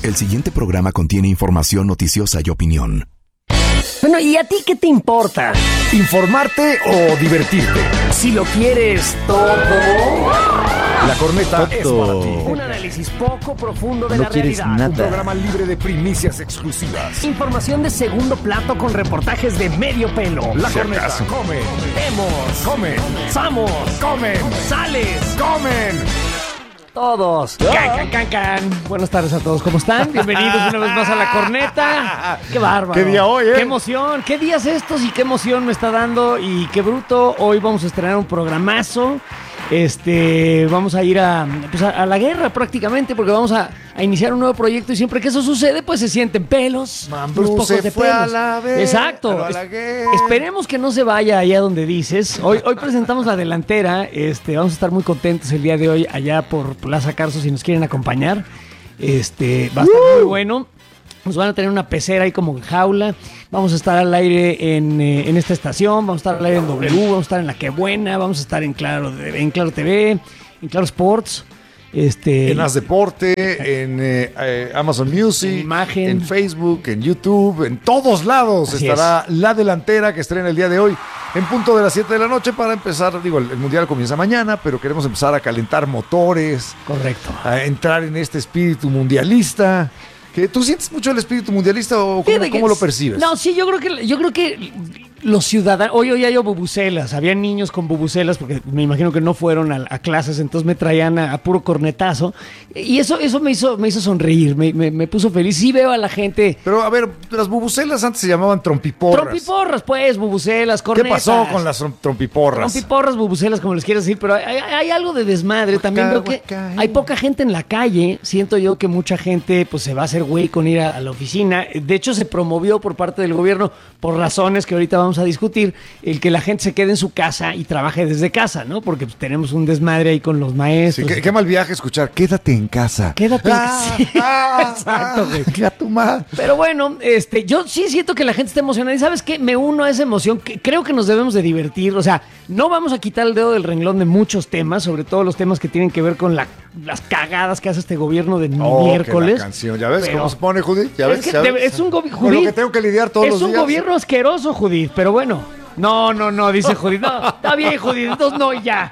El siguiente programa contiene información noticiosa y opinión. Bueno, ¿y a ti qué te importa? ¿Informarte o divertirte? Si lo quieres todo. La corneta es para ti. Un análisis poco profundo de No la quieres realidad. nada. Un programa libre de primicias exclusivas. Información de segundo plato con reportajes de medio pelo. La Si corneta. acaso. Comen. Vemos. Comen. Samos. Comen. Sales. Comen. Todos. Can. Buenas tardes a todos. ¿Cómo están? Bienvenidos una vez más a La Corneta. Qué bárbaro. ¿Qué día hoy, Qué emoción. ¿Qué días estos y qué emoción me está dando? Y qué bruto. Hoy vamos a estrenar un programazo. Vamos a ir a la guerra prácticamente porque vamos a iniciar un nuevo proyecto y siempre que eso sucede pues se sienten pelos. Mambrú unos pocos se de fue pelos. a la guerra. Exacto. A la guerra. Esperemos que no se vaya allá donde dices. Hoy presentamos la delantera. Vamos a estar muy contentos el día de hoy allá por Plaza Carso si nos quieren acompañar. Va a estar muy bueno. Nos van a tener una pecera ahí como en jaula. Vamos a estar al aire en esta estación. Vamos a estar al aire en W. Vamos a estar en La Que Buena. Vamos a estar en Claro TV, en Claro Sports. En As Deporte, en Amazon Music, En Imagen. en Facebook, en YouTube, en todos lados Así estará La Delantera que estrena el día de hoy en punto de las 7 de la noche para empezar, el Mundial comienza mañana, pero queremos empezar a calentar motores, Correcto. a entrar en este espíritu mundialista. ¿Que tú sientes mucho el espíritu mundialista o cómo lo percibes? No, sí, yo creo que los ciudadanos, hoy hay bubucelas, había niños con bubucelas porque me imagino que no fueron a clases, entonces me traían a puro cornetazo y eso me hizo sonreír, me puso feliz. Sí veo a la gente. Pero a ver, las bubucelas antes se llamaban trompiporras. Trompiporras, pues, bubucelas, ¿Qué cornetas. pasó con las trompiporras? Trompiporras, bubucelas, como les quieras decir, pero hay algo de desmadre. También veo que hay poca gente en la calle. Siento yo que mucha gente pues se va a hacer güey con ir a la oficina. De hecho, se promovió por parte del gobierno, por razones que ahorita vamos a discutir, el que la gente se quede en su casa y trabaje desde casa, ¿no? Porque pues, tenemos un desmadre ahí con los maestros. Sí, qué mal viaje escuchar, quédate en casa. Quédate en casa. Exacto, güey. Ya tu madre. Pero bueno, yo sí siento que la gente está emocionada y ¿sabes qué? Me uno a esa emoción, que creo que nos debemos de divertir, o sea, no vamos a quitar el dedo del renglón de muchos temas, sobre todo los temas que tienen que ver con las cagadas que hace este gobierno de miércoles. Que la canción. ¿Ya ves Pero- cómo se pone, Judith? ¿Ya ves? Es que ¿Ya ves? es un Con lo Judith, que tengo que lidiar todos los es días. un gobierno asqueroso, Judith, pero bueno. No, dice Judith. No, está bien, Judith, entonces no, ya.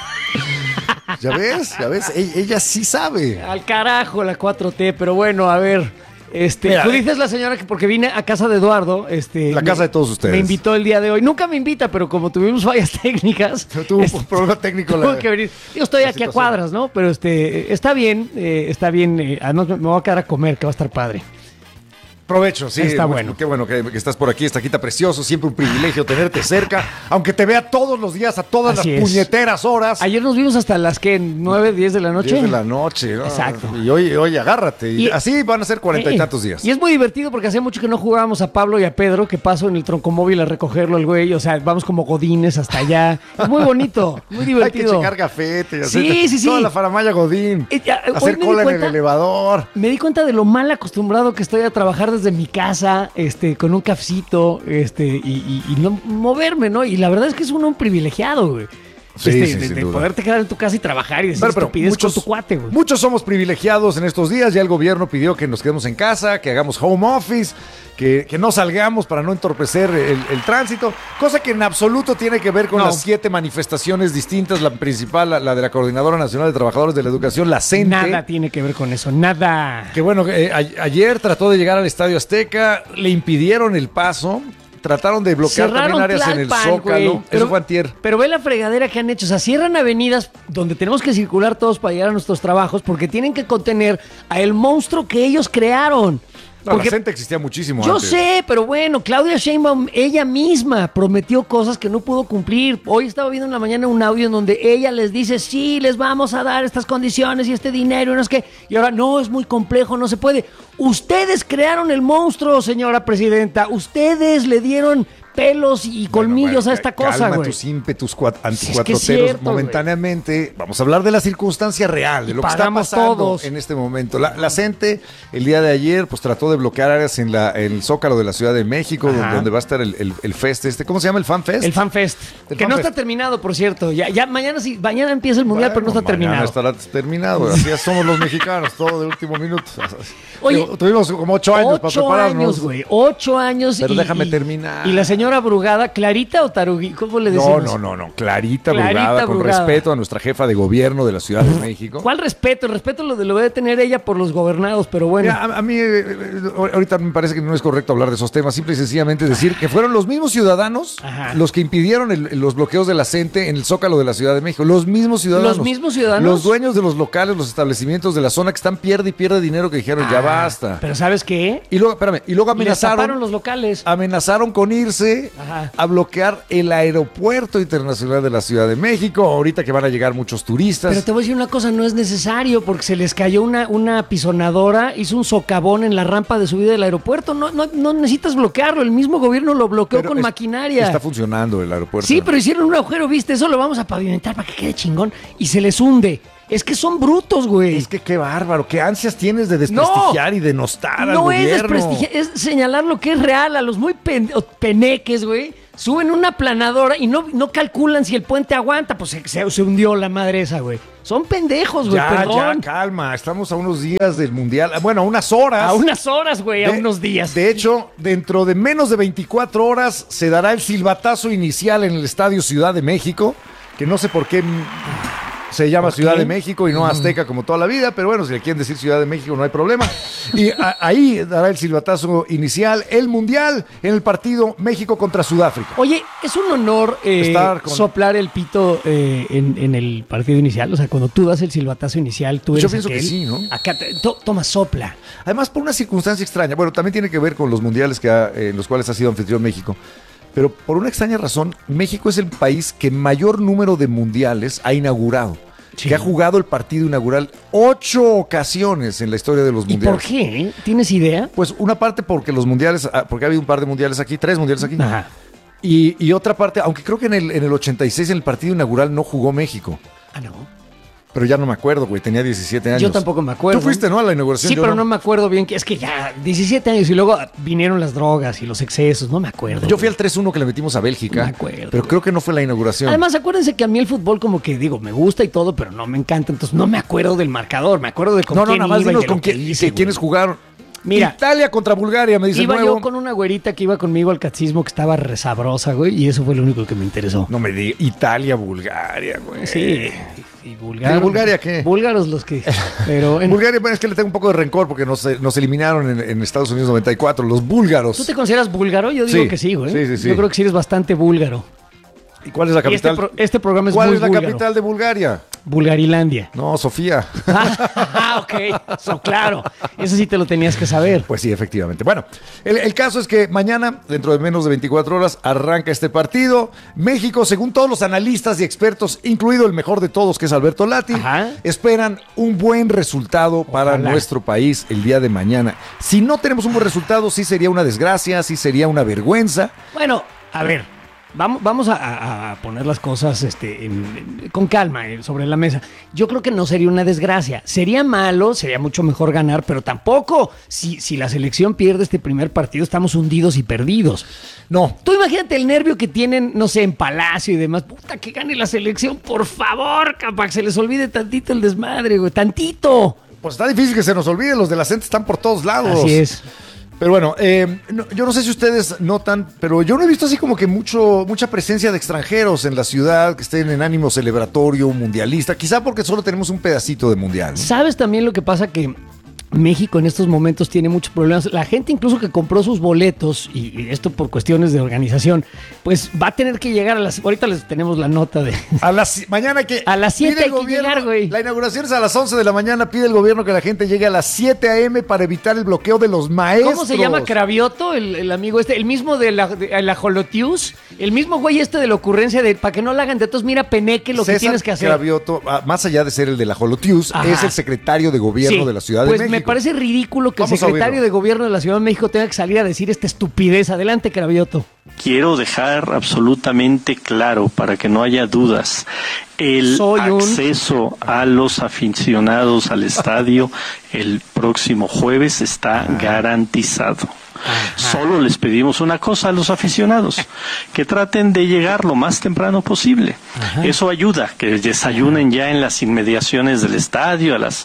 ¿Ya ves? Ella sí sabe. Al carajo la 4T, pero bueno, a ver. Mira, Judith es la señora que porque vine a casa de Eduardo. La casa de todos ustedes. Me invitó el día de hoy. Nunca me invita, pero como tuvimos fallas técnicas. Tuvo un problema técnico. Tuve que venir. Yo estoy aquí a cuadras, ¿no? Pero está bien, además me voy a quedar a comer, que va a estar padre. Provecho, sí. Está bueno. Qué bueno que estás por aquí, Estaquita precioso. Siempre un privilegio tenerte cerca. Aunque te vea todos los días, a todas Así las es. puñeteras horas. Ayer nos vimos hasta las, ¿qué? 9, 10 de la noche. 10 de la noche. ¿no? Exacto. Y hoy agárrate. Y Y- así van a ser 40 y tantos días. Y es muy divertido porque hace mucho que no jugábamos a Pablo y a Pedro, que paso en el troncomóvil a recogerlo al güey. O sea, vamos como godines hasta allá. Es muy bonito, muy Hay que divertido. checar gafete. Sí. Toda la faramaya godín. Hoy Hacer me di cola en cuenta- el elevador. Me di cuenta de lo mal acostumbrado que estoy a trabajar desde mi casa, con un cafecito, y no moverme, ¿no? Y la verdad es que es uno un privilegiado, güey. Sí, sí, sin de duda. poderte quedar en tu casa y trabajar y decir Pero estupidez con tu cuate, güey. muchos somos privilegiados en estos días. Ya el gobierno pidió que nos quedemos en casa, que hagamos home office, que no salgamos para no entorpecer el tránsito, cosa que en absoluto tiene que ver con No. las 7 manifestaciones distintas. La principal, la de la Coordinadora Nacional de Trabajadores de la Educación, la CENTE. Nada tiene que ver con eso, nada. Que bueno, ayer trató de llegar al Estadio Azteca, le impidieron el paso. Trataron de bloquear Cerraron también áreas en el Tlalpan, Zócalo. güey. Eso fue antier. Pero ve la fregadera que han hecho. O sea, cierran avenidas donde tenemos que circular todos para llegar a nuestros trabajos porque tienen que contener a el monstruo que ellos crearon. No, Porque la CENTE existía muchísimo yo antes. sé, pero bueno, Claudia Sheinbaum, ella misma prometió cosas que no pudo cumplir. Hoy estaba viendo en la mañana un audio en donde ella les dice, sí, les vamos a dar estas condiciones y este dinero y no es que... Y ahora, no, es muy complejo, no se puede. Ustedes crearon el monstruo, señora presidenta. Ustedes le dieron pelos y colmillos a esta cosa, calma güey. tus ímpetus es anticuatroteros cierto, momentáneamente. Vamos a hablar de la circunstancia real, de lo que está pagamos pasando todos. en este momento. La CENTE, el día de ayer, pues trató de bloquear áreas en el Zócalo de la Ciudad de México, donde va a estar el fest ¿cómo se llama? ¿El Fan Fest? El Fan Fest. Que no está terminado, por cierto. Ya mañana sí, mañana empieza el Mundial, pero no está terminado. Mañana estará terminado. Así somos los mexicanos, todo de último minuto. Oye, tuvimos como 8 años para prepararnos. 8 años. Pero déjame terminar. Y la señora Brugada, ¿Clarita o Tarugui? ¿Cómo le decimos? No. Clarita Brugada, con respeto a nuestra jefa de gobierno de la Ciudad de México. ¿Cuál respeto? El respeto lo debe tener ella por los gobernados, pero bueno. Mira, a mí ahorita me parece que no es correcto hablar de esos temas. Simple y sencillamente decir que fueron los mismos ciudadanos los que impidieron los bloqueos de la CENTE en el Zócalo de la Ciudad de México. Los mismos ciudadanos. ¿Los mismos ciudadanos? Los dueños de los locales, los establecimientos de la zona que están pierde y pierde dinero, que dijeron ya basta. Pero ¿sabes qué? Y luego amenazaron. Les taparon los locales. Amenazaron con irse a bloquear el aeropuerto internacional de la Ciudad de México. Ahorita que van a llegar muchos turistas. Pero te voy a decir una cosa, no es necesario porque se les cayó una pisonadora, hizo un socavón en la rampa de subida del aeropuerto. No necesitas bloquearlo, el mismo gobierno lo bloqueó con maquinaria. Está funcionando el aeropuerto. Sí, pero hicieron un agujero, ¿viste? Eso lo vamos a pavimentar para que quede chingón y se les hunde. Es que son brutos, güey. Es que qué bárbaro, qué ansias tienes de desprestigiar y denostar al gobierno. No es desprestigiar, es señalar lo que es real. A los muy peneques, güey, suben una planadora y no calculan si el puente aguanta. Pues se hundió la madre esa, güey. Son pendejos, güey, perdón. Ya, calma. Estamos a unos días del Mundial. Bueno, a unas horas. A unas horas, güey, a unos días. De hecho, dentro de menos de 24 horas se dará el silbatazo inicial en el Estadio Ciudad de México, que no sé por qué se llama Ciudad de México y no Azteca como toda la vida, pero bueno, si le quieren decir Ciudad de México no hay problema. Y ahí dará el silbatazo inicial el Mundial en el partido México contra Sudáfrica. Oye, es un honor soplar el pito en el partido inicial. O sea, cuando tú das el silbatazo inicial, tú eres Yo pienso que sí, ¿no? Acá toma, sopla. Además, por una circunstancia extraña. Bueno, también tiene que ver con los mundiales en los cuales ha sido anfitrión México. Pero por una extraña razón, México es el país que mayor número de mundiales ha inaugurado. Sí. Que ha jugado el partido inaugural 8 ocasiones en la historia de los mundiales. ¿Y por qué? ¿Tienes idea? Pues una parte porque los mundiales, porque ha habido un par de mundiales aquí, 3 mundiales aquí. Ajá. Y otra parte, aunque creo que en el 86 en el partido inaugural no jugó México. Ah, no. Pero ya no me acuerdo, güey, tenía 17 años. Yo tampoco me acuerdo. Tú fuiste, ¿no? A la inauguración. Sí, pero no me acuerdo bien. Es que ya, 17 años y luego vinieron las drogas y los excesos, no me acuerdo. Yo fui al 3-1 que le metimos a Bélgica. No me acuerdo. Pero creo que no fue la inauguración. Además, acuérdense que a mí el fútbol como que, digo, me gusta y todo, pero no me encanta. Entonces no me acuerdo del marcador, me acuerdo de con quién nada más iba dinos y de con lo que hice, quiénes jugaron. Mira, Italia contra Bulgaria, me dice iba nuevo. yo con una güerita que iba conmigo al catecismo que estaba resabrosa, güey, y eso fue lo único que me interesó. No me digas, Italia, Bulgaria, güey. Sí, y Bulgaria. ¿De Bulgaria qué? Búlgaros los que... Pero Bulgaria, bueno, es que le tengo un poco de rencor porque nos eliminaron en Estados Unidos 94, los búlgaros. ¿Tú te consideras búlgaro? Yo digo que sí, güey. Sí. Yo creo que sí eres bastante búlgaro. ¿Y cuál es la capital? Este programa es ¿Cuál muy es la búlgaro. capital de Bulgaria? Bulgarilandia. No, Sofía. Ok. Claro. Eso sí te lo tenías que saber. Pues sí, efectivamente. Bueno, el caso es que mañana, dentro de menos de 24 horas, arranca este partido. México, según todos los analistas y expertos, incluido el mejor de todos, que es Alberto Lati, esperan un buen resultado para nuestro país el día de mañana. Si no tenemos un buen resultado, sí sería una desgracia, sí sería una vergüenza. Bueno, a ver. Vamos a poner las cosas con calma sobre la mesa. Yo creo que no sería una desgracia. Sería malo, sería mucho mejor ganar, pero tampoco si la selección pierde este primer partido, estamos hundidos y perdidos. No. Tú imagínate el nervio que tienen, no sé, en Palacio y demás. Puta, que gane la selección, por favor, capaz que se les olvide tantito el desmadre, güey. ¡Tantito! Pues está difícil que se nos olvide, los de la CENTE están por todos lados. Así es. Pero bueno, yo no sé si ustedes notan, pero yo no he visto así como que mucha presencia de extranjeros en la ciudad que estén en ánimo celebratorio, mundialista, quizá porque solo tenemos un pedacito de mundial, ¿no? ¿Sabes también lo que pasa? Que México en estos momentos tiene muchos problemas. La gente incluso que compró sus boletos, y esto por cuestiones de organización, pues va a tener que llegar a las... Ahorita les tenemos la nota de... Mañana que... A las 7 hay que llegar, güey. La inauguración es a las 11 de la mañana. Pide el gobierno que la gente llegue a las 7 a.m. para evitar el bloqueo de los maestros. ¿Cómo se llama? Cravioto, el amigo el mismo de la Jolotius, el mismo güey de la ocurrencia de para que no la hagan de todos, mira, Peneque, lo César que tienes que hacer. Cravioto, más allá de ser el de la Jolotius, es el secretario de gobierno de la Ciudad de México. Pues me parece ridículo que el secretario de gobierno de la Ciudad de México tenga que salir a decir esta estupidez. Adelante, Cravioto. quiero dejar absolutamente claro, para que no haya dudas, el acceso a los aficionados al estadio el próximo jueves está garantizado. Solo les pedimos una cosa a los aficionados, que traten de llegar lo más temprano posible. Eso ayuda, que desayunen ya en las inmediaciones del estadio a las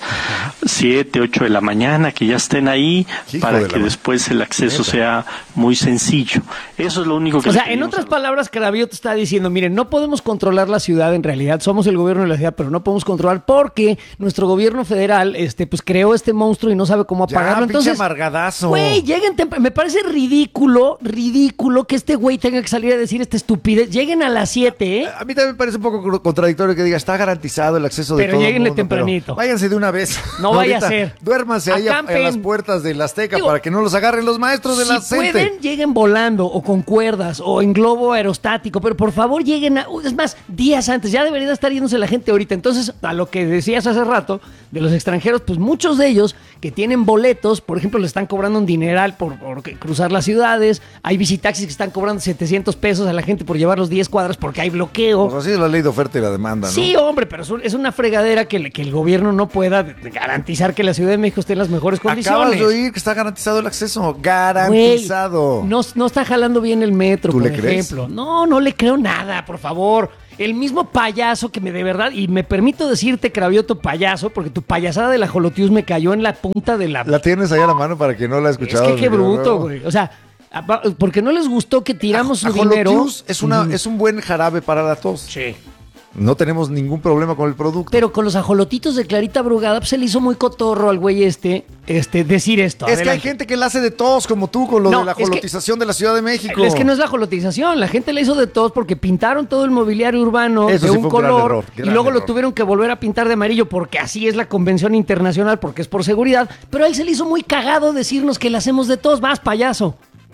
7, 8 de la mañana, que ya estén ahí, para que después el acceso sea muy sencillo. Eso es lo único que... O sea, en otras palabras, Cravioto está diciendo, miren, no podemos controlar la ciudad en realidad, somos el gobierno de la ciudad, pero no podemos controlar porque nuestro gobierno federal pues creó este monstruo y no sabe cómo apagarlo. Entonces, amargadazo. Güey, lleguen temprano. Me parece ridículo que este güey tenga que salir a decir esta estupidez. Lleguen a las 7, ¿eh? A mí también me parece un poco contradictorio que diga, está garantizado el acceso de todo el mundo. Pero lléguenle tempranito. Váyanse de una vez. No vaya a ser. Duérmanse ahí a las puertas del Azteca para que no los agarren los maestros de la CENTE. Si pueden, lleguen volando o con cuerdas o en globo aerostático, pero por favor lleguen es más, días antes. Ya debería estar yéndose la gente ahorita. Entonces, a lo que decías hace rato de los extranjeros, pues muchos de ellos que tienen boletos, por ejemplo, le están cobrando un dineral por cruzar las ciudades. Hay visitaxis que están cobrando 700 pesos a la gente por llevar los 10 cuadras porque hay bloqueo. Pues así es la ley de oferta y la demanda, ¿no? Sí, hombre, pero es una fregadera que el gobierno no pueda garantizar que la Ciudad de México esté en las mejores condiciones. Acabas de oír que está garantizado el acceso. Garantizado. Güey, no está jalando bien el metro, ¿Tú por le crees? ejemplo. No le creo nada, por favor. El mismo payaso que de verdad, y me permito decirte, Cravioto, payaso, porque tu payasada del ajolotius me cayó en la punta de la... La tienes ahí a la mano para que no la ha escuchado. Es que qué bruto, güey. O sea, porque no les gustó que tiramos su dinero. Es un buen jarabe para la tos. Sí. No tenemos ningún problema con el producto. Pero con los ajolotitos de Clarita Brugada, pues se le hizo muy cotorro al güey decir esto. Es Adelante. que hay gente que la hace de tos, como tú, con lo de la ajolotización de la Ciudad de México. Es que no es la ajolotización, la gente le hizo de tos porque pintaron todo el mobiliario urbano de un color y luego lo tuvieron que volver a pintar de amarillo porque así es la convención internacional, porque es por seguridad. Pero a él se le hizo muy cagado decirnos que le hacemos de tos, más payaso.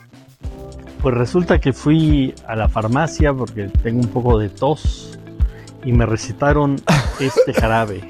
Pues resulta que fui a la farmacia porque tengo un poco de tos y me recetaron este jarabe,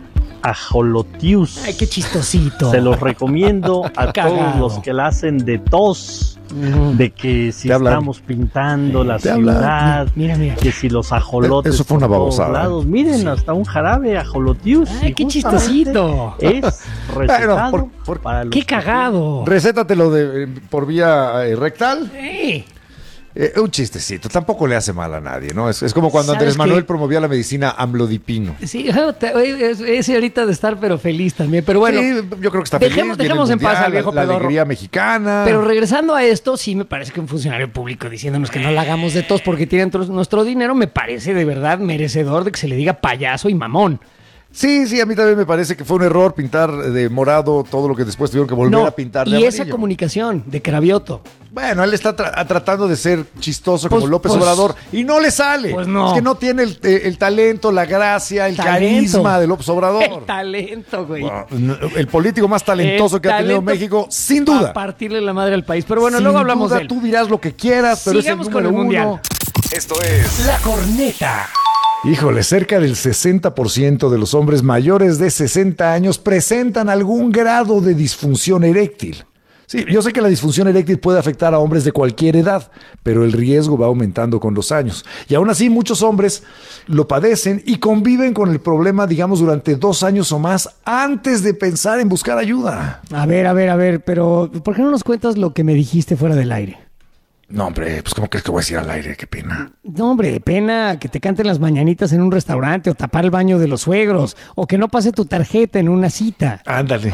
Ajolotius. Ay, qué chistosito. Se los recomiendo a todos los que la hacen de tos, de que si estamos pintando la ciudad, mira. que si los ajolotes eso fue una por todos babosada. lados. Miren, hasta un jarabe Ajolotius. Ay, qué chistosito. Es recetado bueno, para los qué cagado. Recétatelo por vía rectal. Sí. Un chistecito, tampoco le hace mal a nadie, ¿no? Es como cuando Andrés Manuel promovía la medicina amlodipino. Sí, ese ahorita de estar pero feliz también, pero bueno. Sí, yo creo que está feliz. Dejemos en paz al viejo la pedorro. alegría mexicana. Pero regresando a esto, sí me parece que un funcionario público diciéndonos que no la hagamos de tos porque tienen nuestro dinero, me parece de verdad merecedor de que se le diga payaso y mamón. Sí, a mí también me parece que fue un error pintar de morado todo lo que después tuvieron que volver a pintar de amarillo. Y esa comunicación de Cravioto. Bueno, él está tratando de ser chistoso como López Obrador y no le sale. Pues no. Es que no tiene el talento, la gracia, el carisma de López Obrador. El talento, güey. Bueno, el político más talentoso que ha tenido México, sin duda. A partirle la madre al país. Pero bueno, sin luego hablamos duda, de él. Tú dirás lo que quieras, pero sigamos es el número con el mundial. uno. Esto es La Corneta. Híjole, cerca del 60% de los hombres mayores de 60 años presentan algún grado de disfunción eréctil. Sí, yo sé que la disfunción eréctil puede afectar a hombres de cualquier edad, pero el riesgo va aumentando con los años. Y aún así, muchos hombres lo padecen y conviven con el problema, digamos, durante 2 años o más antes de pensar en buscar ayuda. A ver, pero ¿por qué no nos cuentas lo que me dijiste fuera del aire? No, hombre, pues ¿cómo crees que voy a decir al aire? Qué pena. No, hombre, pena que te canten las mañanitas en un restaurante o tapar el baño de los suegros o que no pase tu tarjeta en una cita. Ándale.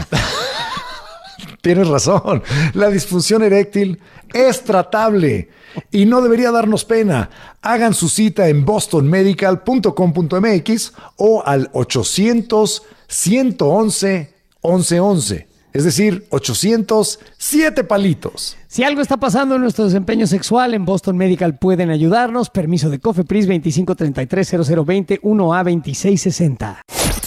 Tienes razón. La disfunción eréctil es tratable y no debería darnos pena. Hagan su cita en bostonmedical.com.mx o al 800-111-1111. Es decir, 807 palitos. Si algo está pasando en nuestro desempeño sexual, en Boston Medical pueden ayudarnos. Permiso de COFEPRIS 2533-0020 1A2660.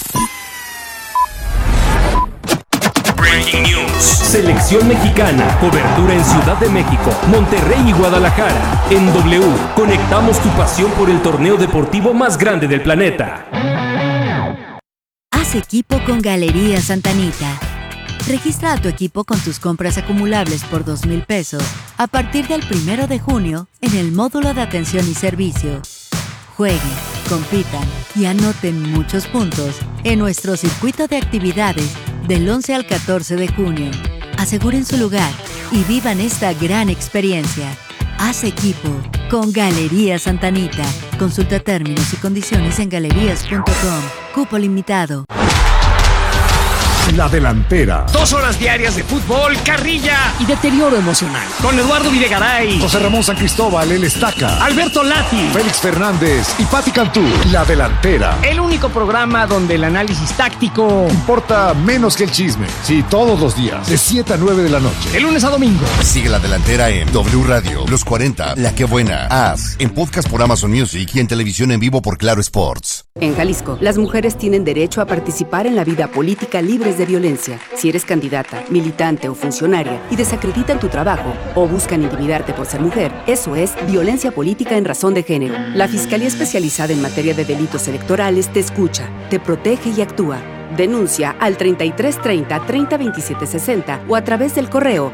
Breaking News. Selección mexicana. Cobertura en Ciudad de México, Monterrey y Guadalajara. En W, conectamos tu pasión por el torneo deportivo más grande del planeta. Haz equipo con Galería Santa Anita. Registra a tu equipo con tus compras acumulables por 2,000 pesos a partir del 1 de junio en el módulo de atención y servicio. Jueguen, compitan y anoten muchos puntos en nuestro circuito de actividades del 11 al 14 de junio. Aseguren su lugar y vivan esta gran experiencia. Haz equipo con Galerías Santa Anita. Consulta términos y condiciones en galerías.com. Cupo limitado. La Delantera. 2 horas diarias de fútbol, carrilla y deterioro emocional. Con Eduardo Videgaray, José Ramón San Cristóbal, el Estaca, Alberto Lati, Félix Fernández y Pati Cantú. La Delantera. el único programa donde el análisis táctico Importa menos que el chisme. Sí, todos los días, de 7 a 9 de la noche. de lunes a domingo. Sigue La Delantera en W Radio, Los 40, La Que Buena, As, en podcast por Amazon Music y en televisión en vivo por Claro Sports. En Jalisco, las mujeres tienen derecho a participar en la vida política libres de violencia. Si eres candidata, militante o funcionaria y desacreditan tu trabajo o buscan intimidarte por ser mujer, eso es violencia política en razón de género. La Fiscalía Especializada en Materia de Delitos Electorales te escucha, te protege y actúa. Denuncia al 3330 302760 o a través del correo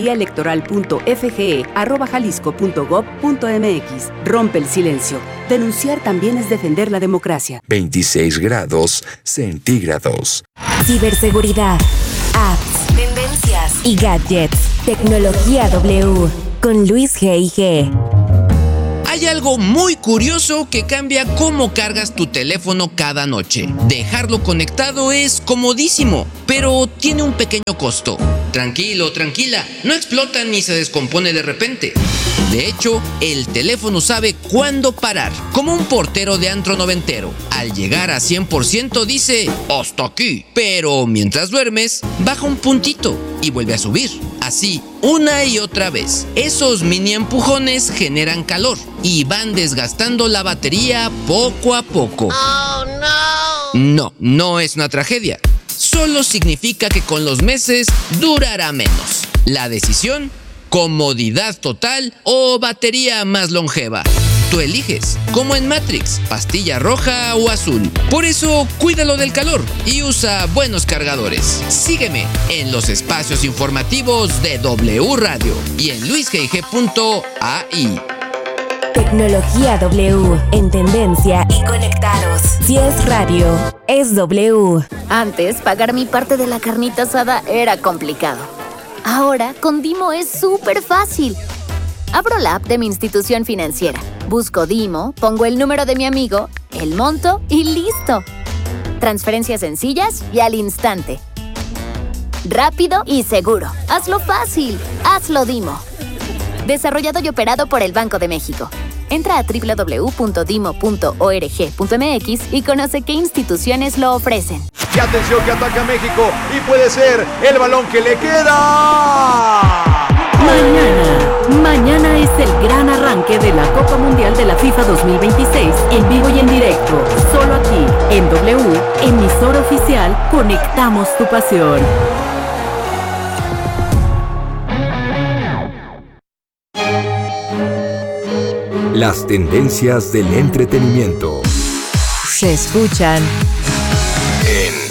fiscaliaelectoral.fge@jalisco.gov.mx. Rompe el silencio. Denunciar también es defender la democracia. 26 grados centígrados. Ciberseguridad, apps, tendencias y gadgets. Tecnología W con Luis G&G. Hay algo muy curioso que cambia cómo cargas tu teléfono cada noche. Dejarlo conectado es comodísimo, pero tiene un pequeño costo. Tranquilo, tranquila, no explota ni se descompone de repente. De hecho, el teléfono sabe cuándo parar, como un portero de antro noventero. Al llegar a 100% dice, ¡hasta aquí! Pero mientras duermes, baja un puntito y vuelve a subir. Así, una y otra vez. Esos mini empujones generan calor y van desgastando la batería poco a poco. ¡Oh, no! No es una tragedia. Solo significa que con los meses durará menos. La decisión: comodidad total o batería más longeva. Tú eliges, como en Matrix, pastilla roja o azul. Por eso, cuídalo del calor y usa buenos cargadores. Sígueme en los espacios informativos de W Radio y en luisgg.ai. Tecnología W, en tendencia y conectados. Si es radio, es W. Antes, pagar mi parte de la carnita asada era complicado. Ahora, con Dimo es súper fácil. Abro la app de mi institución financiera, busco Dimo, pongo el número de mi amigo, el monto y ¡listo! Transferencias sencillas y al instante. Rápido y seguro. Hazlo fácil. Hazlo Dimo. Desarrollado y operado por el Banco de México. Entra a www.dimo.org.mx y conoce qué instituciones lo ofrecen. Y atención que ataca México y puede ser el balón que le queda. Mañana es el gran arranque de la Copa Mundial de la FIFA 2026 en vivo y en directo. Solo aquí, en W, emisora oficial, conectamos tu pasión. Las tendencias del entretenimiento Se escuchan en